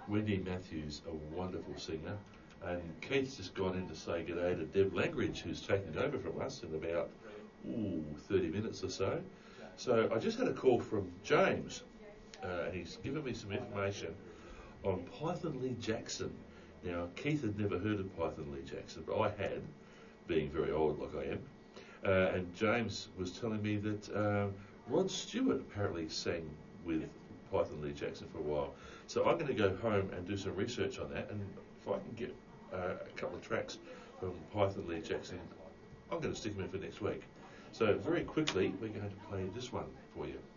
Wendy Matthews, a wonderful singer, and Keith's just gone in to say good day to Deb Langridge, who's taking over from us in about 30 minutes or so. So I just had a call from James, and he's given me some information on Python Lee Jackson. Now, Keith had never heard of Python Lee Jackson, but I had, being very old like I am. And James was telling me that Rod Stewart apparently sang with Python Lee Jackson for a while. So I'm going to go home and do some research on that, and if I can get a couple of tracks from Python Lee Jackson, I'm going to stick them in for next week. So very quickly, we're going to play this one for you.